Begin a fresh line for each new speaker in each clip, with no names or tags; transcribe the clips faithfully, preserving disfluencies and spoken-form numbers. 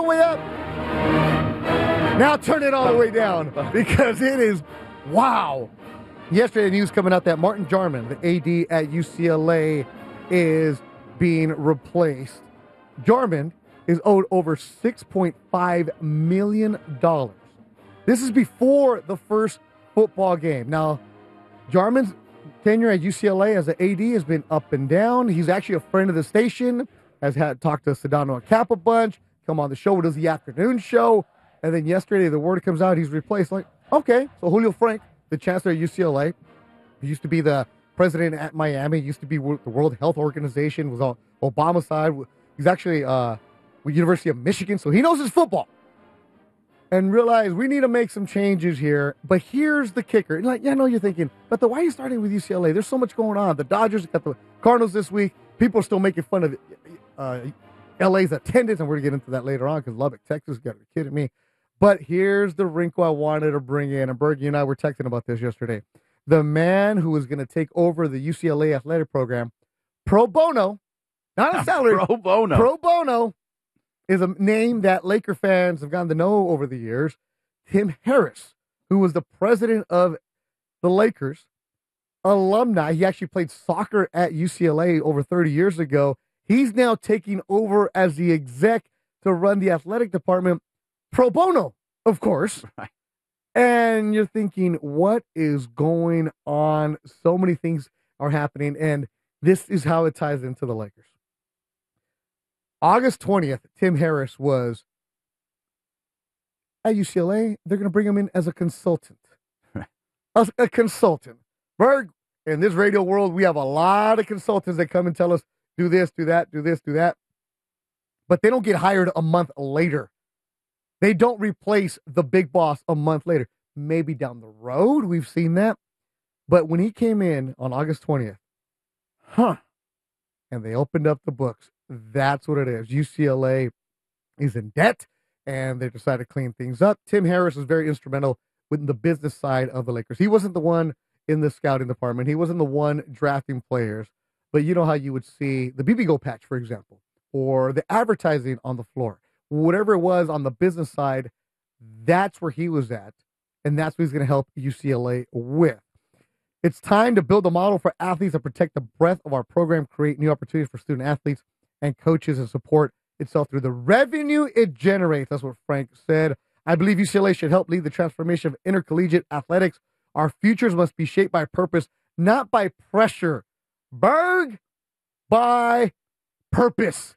way up. Now turn it all the way down because it is, wow. Yesterday, news coming out that Martin Jarmond, the A D at U C L A, is being replaced. Jarmond is owed over six point five million dollars. This is before the first football game. Now, Jarmond's tenure at U C L A as an A D has been up and down. He's actually a friend of the station, has had talked to Sedano and Cap a bunch, come on the show, does the afternoon show. And then yesterday, the word comes out, he's replaced. Like, okay, so Julio Frank, the chancellor at U C L A, he used to be the president at Miami, used to be the World Health Organization, was on Obama's side. He's actually uh, with University of Michigan, so he knows his football. And realize we need to make some changes here. But here's the kicker. And like, yeah, I know you're thinking, but the, why are you starting with U C L A? There's so much going on. The Dodgers got the Cardinals this week. People are still making fun of uh, L A's attendance, and we're going to get into that later on because Lubbock, Texas, got to be kidding me. But here's the wrinkle I wanted to bring in, and Bergie and I were texting about this yesterday. The man who is going to take over the U C L A athletic program, pro bono, not a salary,
pro bono,
pro bono, is a name that Laker fans have gotten to know over the years. Tim Harris, who was the president of the Lakers, alumni. He actually played soccer at U C L A over thirty years ago. He's now taking over as the exec to run the athletic department. Pro bono, of course.
Right.
And you're thinking, what is going on? So many things are happening, and this is how it ties into the Lakers. August twentieth, Tim Harris was at U C L A. They're going to bring him in as a consultant.
Right.
A, a consultant. Berg, in this radio world, we have a lot of consultants that come and tell us, do this, do that, do this, do that. But they don't get hired a month later. They don't replace the big boss a month later. Maybe down the road, we've seen that. But when he came in on August twentieth, huh, and they opened up the books, that's what it is. U C L A is in debt, and they decided to clean things up. Tim Harris was very instrumental with the business side of the Lakers. He wasn't the one in the scouting department. He wasn't the one drafting players. But you know how you would see the B B Go patch, for example, or the advertising on the floor. Whatever it was on the business side, that's where he was at. And that's what he's going to help U C L A with. It's time to build a model for athletes that protect the breadth of our program, create new opportunities for student athletes and coaches, and support itself through the revenue it generates. That's what Frank said. I believe U C L A should help lead the transformation of intercollegiate athletics. Our futures must be shaped by purpose, not by pressure. Berg, by purpose.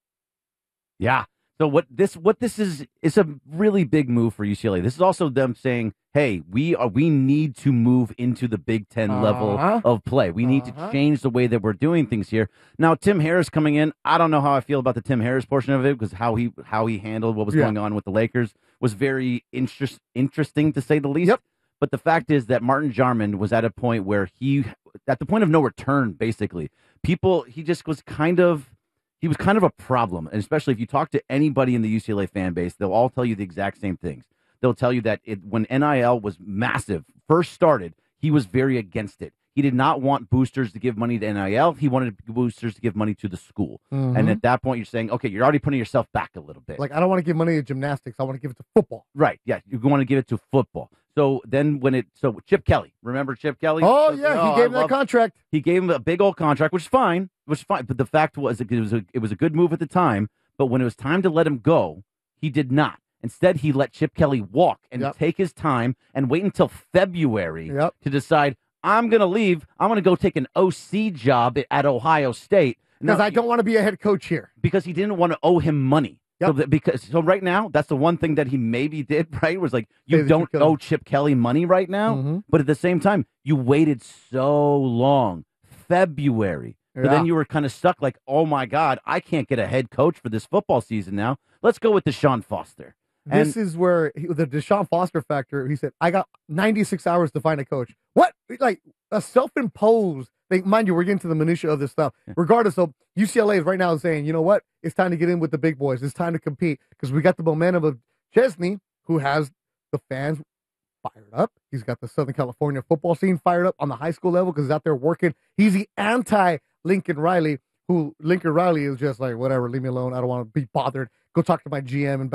Yeah. So what this what this is is a really big move for U C L A. This is also them saying, "Hey, we are we need to move into the Big Ten uh-huh. level of play. We need uh-huh. to change the way that we're doing things here." Now, Tim Harris coming in, I don't know how I feel about the Tim Harris portion of it because how he how he handled what was yeah. going on with the Lakers was very interest, interesting to say the least.
Yep.
But the fact is that Martin Jarmond was at a point where he, at the point of no return, basically, people he just was kind of. He was kind of a problem, and especially if you talk to anybody in the U C L A fan base, they'll all tell you the exact same things. They'll tell you that it, when N I L was massive, first started, he was very against it. He did not want boosters to give money to N I L. He wanted boosters to give money to the school. Mm-hmm. And at that point, you're saying, okay, you're already putting yourself back a little bit.
Like, I don't want to give money to gymnastics. I want to give it to football.
Right, yeah. You want to give it to football. So then when it, so Chip Kelly, remember Chip Kelly?
Oh, yeah, oh, he gave him that contract.
He gave him a big old contract, which is fine, which is fine. But the fact was, it was, a, it was a good move at the time. But when it was time to let him go, he did not. Instead, he let Chip Kelly walk and yep. take his time and wait until February
yep.
to decide, I'm going to leave. I'm going to go take an O C job at Ohio State.
Because I don't want to be a head coach here.
Because he didn't want to owe him money. Yep. So, that, because, so right now, that's the one thing that he maybe did, right? Was like, you David don't owe Chip Kelly money right now. Mm-hmm. But at the same time, you waited so long. February. Yeah. So then you were kind of stuck like, oh, my God, I can't get a head coach for this football season now. Let's go with Deshaun Foster. And
this is where he, the Deshaun Foster factor, he said, I got ninety-six hours to find a coach. What? Like a self-imposed thing. Mind you, we're getting to the minutia of this stuff. Yeah. Regardless of U C L A is right now saying, you know what? It's time to get in with the big boys. It's time to compete because we got the momentum of Chesney, who has the fans fired up. He's got the Southern California football scene fired up on the high school level because he's out there working. He's the anti-Lincoln Riley, who Lincoln Riley is just like, whatever, leave me alone. I don't want to be bothered. Go talk to my G M and